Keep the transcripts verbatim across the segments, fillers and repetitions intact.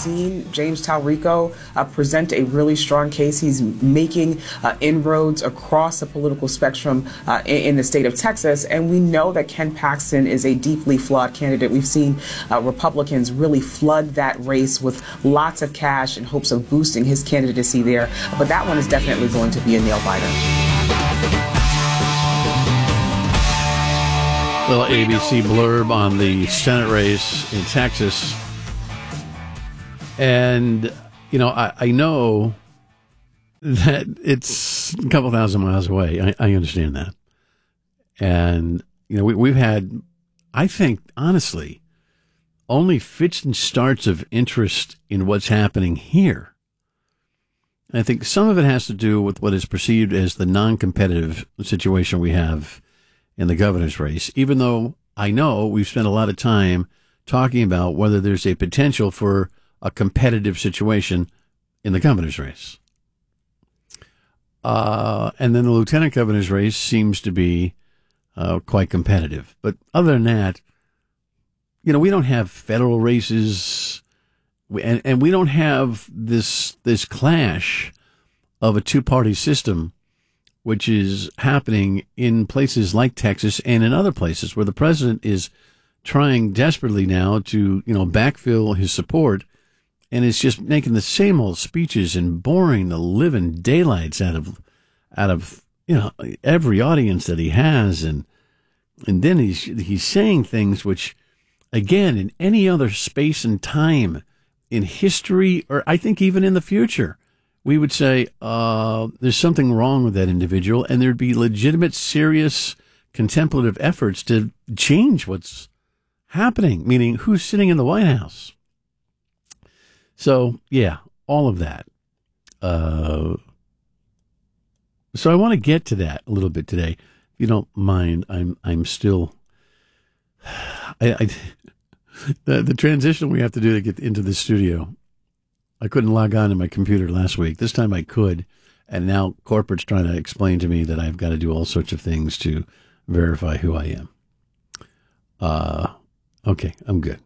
seen James Talrico uh, present a really strong case. He's making uh, inroads across the political spectrum uh, in, in the state of Texas, and we know that Ken Paxton is a deeply flawed candidate. We've seen uh, Republicans really flood that race with lots of cash in hopes of boosting his candidacy there, but that one is definitely going to be a nail-biter. Little A B C blurb on the Senate race in Texas. And, you know, I, I know that it's a couple thousand miles away. I, I understand that. And, you know, we, we've had, I think, honestly, only fits and starts of interest in what's happening here. And I think some of it has to do with what is perceived as the non-competitive situation we have in the governor's race, even though I know we've spent a lot of time talking about whether there's a potential for a competitive situation in the governor's race. Uh, and then the lieutenant governor's race seems to be uh, quite competitive. But other than that, you know, we don't have federal races, and, and we don't have this this clash of a two-party system, which is happening in places like Texas and in other places where the president is trying desperately now to, you know, backfill his support, and is just making the same old speeches and boring the living daylights out of, out of, you know, every audience that he has. And, and then he's, he's saying things which, again, in any other space and time in history, or I think even in the future, we would say uh, there's something wrong with that individual, and there'd be legitimate, serious, contemplative efforts to change what's happening, meaning who's sitting in the White House. So, yeah, all of that. Uh, so I want to get to that a little bit today. If you don't mind, I'm I'm still... I, I the, the transition we have to do to get into the studio, I couldn't log on to my computer last week. This time I could, and now corporate's trying to explain to me that I've got to do all sorts of things to verify who I am. Uh, okay, I'm good.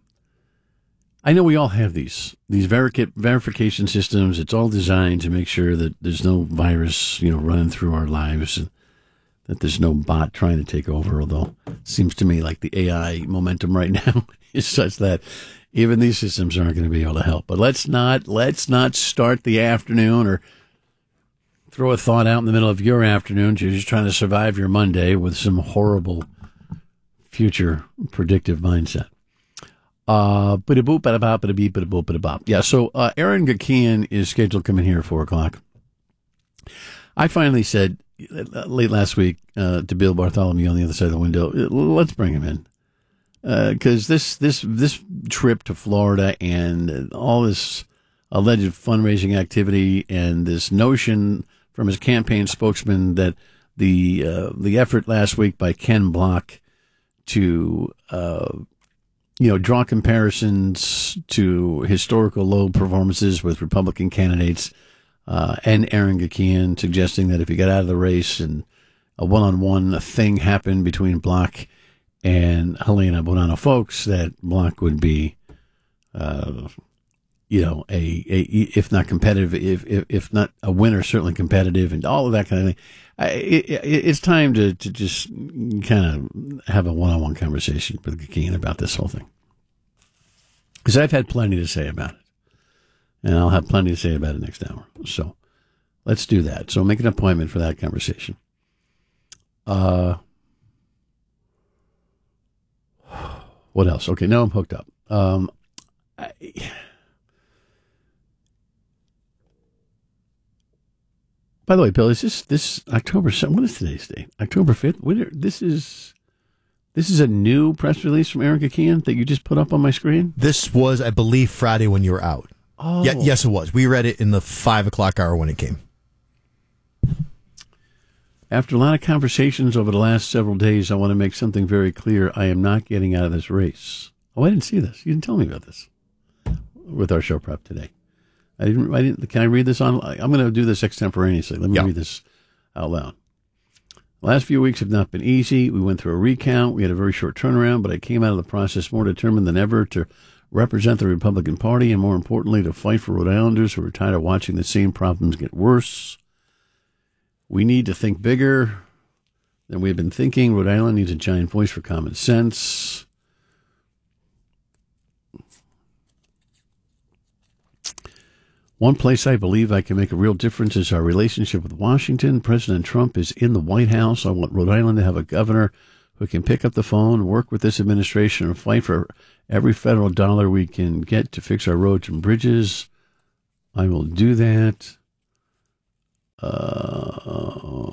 I know we all have these these verica- verification systems. It's all designed to make sure that there's no virus, you know, running through our lives, and that there's no bot trying to take over. Although it seems to me like the A I momentum right now is such that even these systems aren't going to be able to help. But let's not let's not start the afternoon or throw a thought out in the middle of your afternoon. You're just trying to survive your Monday with some horrible future predictive mindset. Uh, yeah, so uh, Aaron Gakian is scheduled to come in here at four o'clock. I finally said late last week uh, to Bill Bartholomew on the other side of the window, let's bring him in. Because uh, this this this trip to Florida and all this alleged fundraising activity and this notion from his campaign spokesman that the uh, the effort last week by Ken Block to uh, you know draw comparisons to historical low performances with Republican candidates uh, and Aaron Gakian, suggesting that if he got out of the race and a one-on-one thing happened between Block and Helena Bonanno Folks, that Block would be, uh, you know, a, a if not competitive, if, if if not a winner, certainly competitive, and all of that kind of thing. I, it, it, it's time to, to just kind of have a one-on-one conversation with Gakian about this whole thing, because I've had plenty to say about it, and I'll have plenty to say about it next hour. So let's do that. So make an appointment for that conversation. Uh. What else? Okay, now I'm hooked up. Um, I, by the way, Bill, is this this October seventh? What is today's date? October fifth? This is this is a new press release from Aaron Gakian that you just put up on my screen? This was, I believe, Friday when you were out. Oh. Yeah, yes, it was. We read it in the five o'clock hour when it came. After a lot of conversations over the last several days, I want to make something very clear. I am not getting out of this race. Oh, I didn't see this. You didn't tell me about this with our show prep today. I didn't. I didn't. Can I read this on? I'm going to do this extemporaneously. Let me yeah. read this out loud. The last few weeks have not been easy. We went through a recount. We had a very short turnaround, but I came out of the process more determined than ever to represent the Republican Party, and more importantly, to fight for Rhode Islanders who are tired of watching the same problems get worse. We need to think bigger than we've been thinking. Rhode Island needs a giant voice for common sense. One place I believe I can make a real difference is our relationship with Washington. President Trump is in the White House. I want Rhode Island to have a governor who can pick up the phone, work with this administration, and fight for every federal dollar we can get to fix our roads and bridges. I will do that. Uh,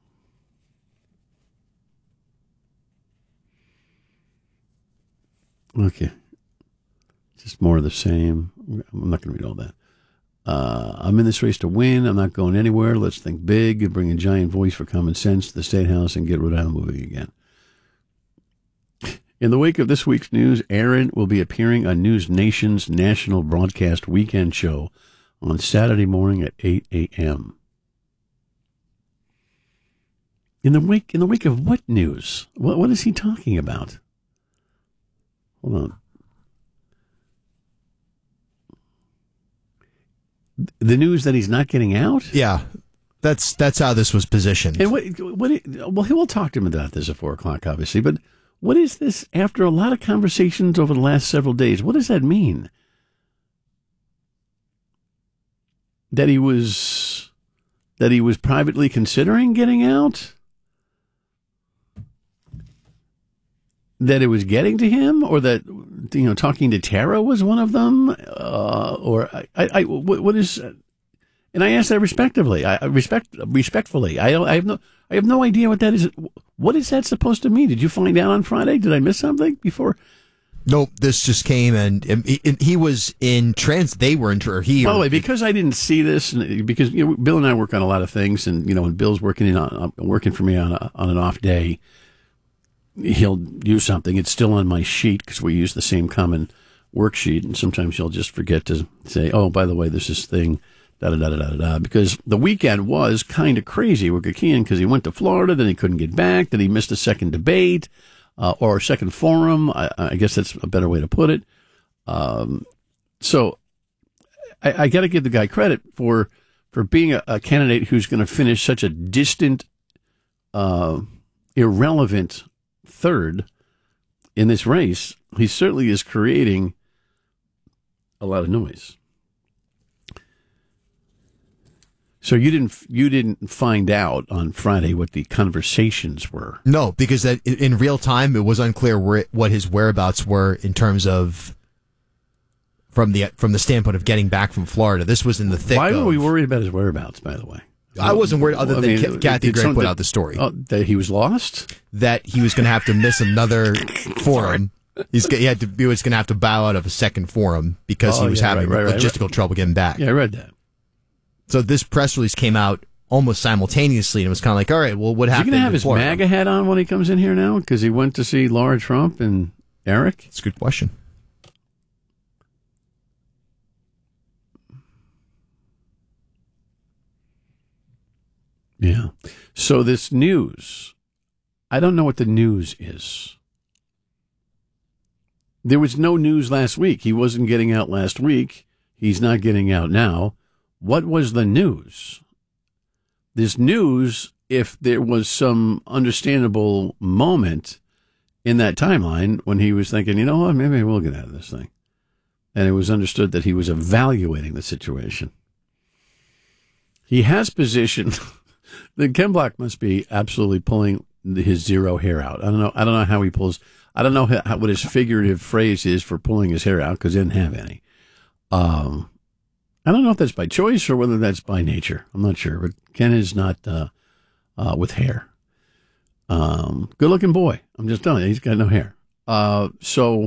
okay. Just more of the same. I'm not going to read all that. Uh, I'm in this race to win. I'm not going anywhere. Let's think big and bring a giant voice for common sense to the State House and get Rhode Island moving again. In the wake of this week's news, Aaron will be appearing on News Nation's national broadcast weekend show on Saturday morning at eight a.m. In the wake, in the wake of what news? What, what is he talking about? Hold on. The news that he's not getting out? Yeah, that's that's how this was positioned. And what? What? Well, he will talk to him about this at four o'clock, obviously. But what is this? After a lot of conversations over the last several days, what does that mean? That he was that he was privately considering getting out? That it was getting to him, or that, you know, talking to Tara was one of them, uh, or I, I, I, what is? And I ask that respectively, I respect respectfully. I, I have no, I have no idea what that is. What is that supposed to mean? Did you find out on Friday? Did I miss something before? Nope, this just came, and, and he, and he was in trans. They were in. Or he. By the way, because I didn't see this, and because you know, Bill and I work on a lot of things, and you know, when Bill's working in on, working for me on a, on an off day, he'll use something. It's still on my sheet because we use the same common worksheet, and sometimes he'll just forget to say, "Oh, by the way, there's this thing." Da da da da da da. Because the weekend was kind of crazy with Gakian because he went to Florida, then he couldn't get back, then he missed a second debate uh, or a second forum. I, I guess that's a better way to put it. Um, so I, I got to give the guy credit for for being a, a candidate who's going to finish such a distant, uh, irrelevant third in this race. He certainly is creating a lot of noise. So you didn't you didn't find out on Friday what the conversations were? No, because that in real time it was unclear where, what his whereabouts were in terms of from the from the standpoint of getting back from Florida. This was in the thick. Why of, were we worried about his whereabouts? By the way, I wasn't worried. Other than I mean, Kathy Gray put out the story uh, that he was lost, that he was going to have to miss another forum. He's he had to he was going to have to bow out of a second forum because oh, he was yeah, having right, right, logistical right. trouble getting back. Yeah, I read that. So this press release came out almost simultaneously, and it was kind of like, all right, well, what happened? Is he going to have his MAGA hat on when he comes in here now? Because he went to see Laura Trump and Eric? That's a good question. Yeah. So this news, I don't know what the news is. There was no news last week. He wasn't getting out last week. He's not getting out now. What was the news? This news, if there was some understandable moment in that timeline when he was thinking, you know what, maybe I will get out of this thing. And it was understood that he was evaluating the situation. He has positioned, then Ken Block must be absolutely pulling his zero hair out. I don't know. I don't know how he pulls, I don't know how, what his figurative phrase is for pulling his hair out because he didn't have any. Um, I don't know if that's by choice or whether that's by nature. I'm not sure, but Ken is not uh, uh, with hair. Um, good-looking boy. I'm just telling you, he's got no hair. Uh, so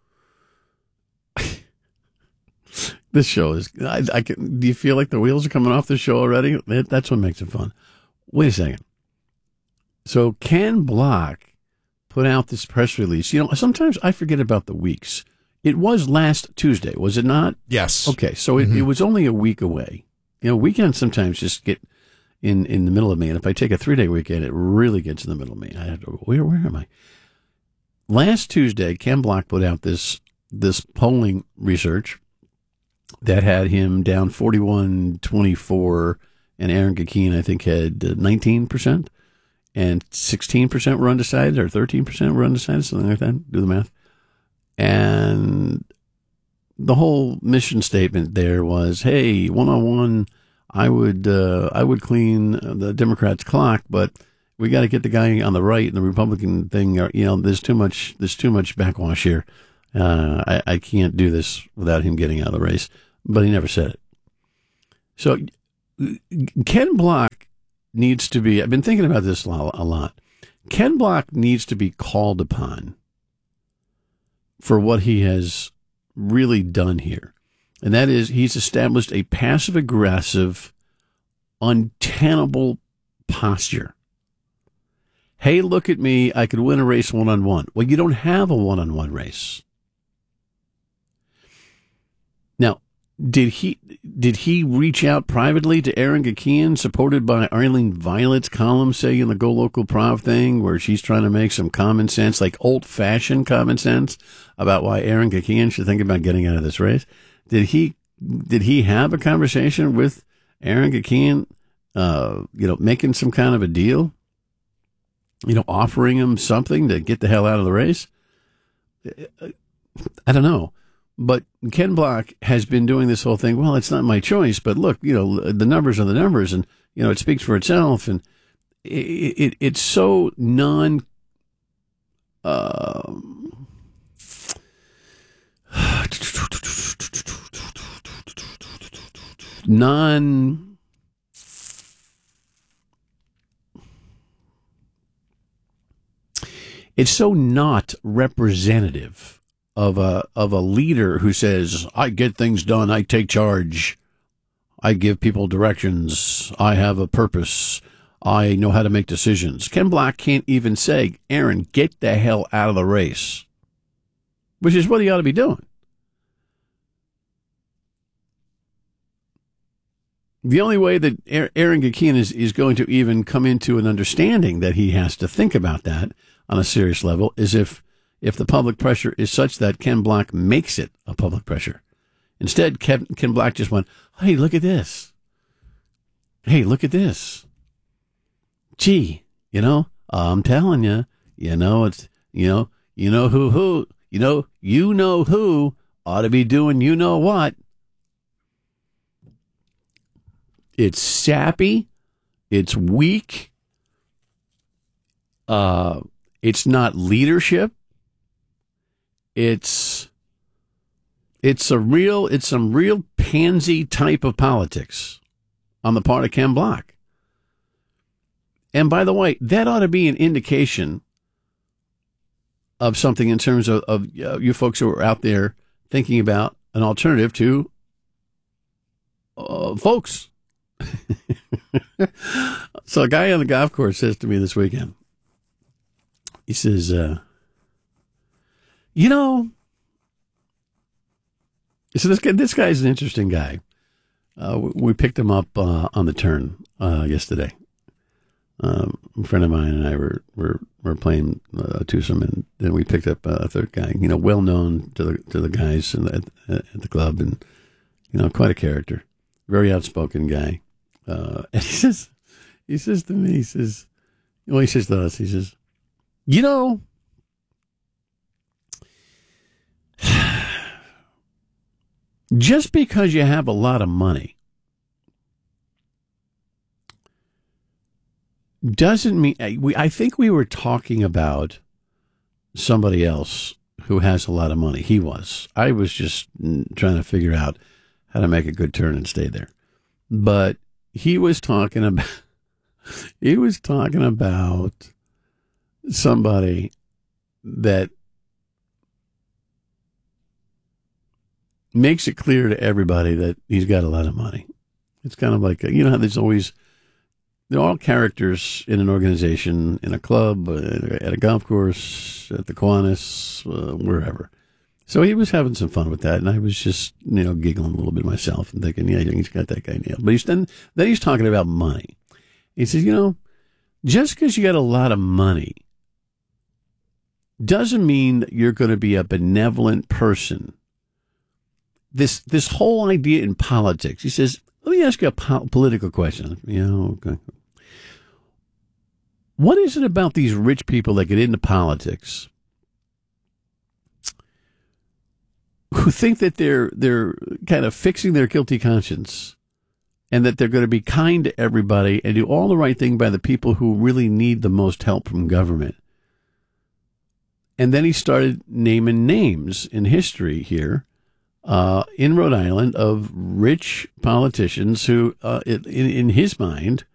this show is. I, I can, do you feel like the wheels are coming off the show already? That, that's what makes it fun. Wait a second. So Ken Block put out this press release. You know, sometimes I forget about the weeks. It was last Tuesday, was it not? Yes. Okay, so it, mm-hmm. it was only a week away. You know, weekends sometimes just get in, in the middle of me, and if I take a three-day weekend, it really gets in the middle of me. I have to go, where, where am I? Last Tuesday, Ken Block put out this this polling research that had him down forty-one twenty-four, and Aaron Gakeen, I think, had nineteen percent, and sixteen percent were undecided, or thirteen percent were undecided, something like that. Do the math. And the whole mission statement there was, hey, one-on-one, I would uh, I would clean the Democrats' clock, but we got to get the guy on the right and the Republican thing. You know, there's too much there's too much backwash here. Uh, I, I can't do this without him getting out of the race. But he never said it. So Ken Block needs to be, I've been thinking about this a lot. Ken Block needs to be called upon for what he has really done here. And that is, he's established a passive-aggressive, untenable posture. Hey, look at me, I could win a race one-on-one. Well, you don't have a one-on-one race. Now, did he did he reach out privately to Aaron Gakeen, supported by Arlene Violet's column, say, in the Go Local Prov thing, where she's trying to make some common sense, like old-fashioned common sense, about why Aaron Gakeen should think about getting out of this race? Did he did he have a conversation with Aaron Gakeen, uh, you know, making some kind of a deal? You know, offering him something to get the hell out of the race? I don't know. But Ken Block has been doing this whole thing. Well, it's not my choice, but look, you know, the numbers are the numbers, and, you know, it speaks for itself. And it, it it's so non, uh, non, it's so not representative of a of a leader who says, I get things done, I take charge, I give people directions, I have a purpose, I know how to make decisions. Ken Block can't even say, Aaron, get the hell out of the race, which is what he ought to be doing. The only way that Aaron Gakeen is, is going to even come into an understanding that he has to think about that on a serious level is if if the public pressure is such that Ken Block makes it a public pressure. Instead, Ken, Ken Block just went, hey, look at this. Hey, look at this. Gee, you know, I'm telling you, you know, it's, you know, you know who, who, you know, you know who ought to be doing you know what. It's sappy. It's weak. Uh, it's not leadership. It's it's a real it's some real pansy type of politics on the part of Ken Block. And by the way, that ought to be an indication of something in terms of, of uh, you folks who are out there thinking about an alternative to uh, folks. So a guy on the golf course says to me this weekend, he says, uh, you know, so this guy, this guy's an interesting guy. Uh, we, we picked him up uh, on the turn uh, yesterday. Um, a friend of mine and I were were, were playing uh, twosome, and then we picked up a third guy. You know, well known to the to the guys in the, at, at the club, and you know, quite a character, very outspoken guy. Uh, and he says, he says to me, he says, well, he says to us, he says, you know. Just because you have a lot of money doesn't mean, we, I think we were talking about somebody else who has a lot of money. He was. I was just trying to figure out how to make a good turn and stay there. But he was talking about, he was talking about somebody that makes it clear to everybody that he's got a lot of money. It's kind of like, you know how there's always, they're all characters in an organization, in a club, at a golf course, at the Kiwanis, uh, wherever. So he was having some fun with that, and I was just, you know, giggling a little bit myself and thinking, yeah, he's got that guy nailed. But he's then, then he's talking about money. He says, you know, just because you got a lot of money doesn't mean that you're going to be a benevolent person. This this whole idea in politics, he says, let me ask you a po- political question. You know, okay. What is it about these rich people that get into politics who think that they're they're kind of fixing their guilty conscience and that they're going to be kind to everybody and do all the right thing by the people who really need the most help from government? And then he started naming names in history here uh, in Rhode Island of rich politicians who, uh, in, in his mind,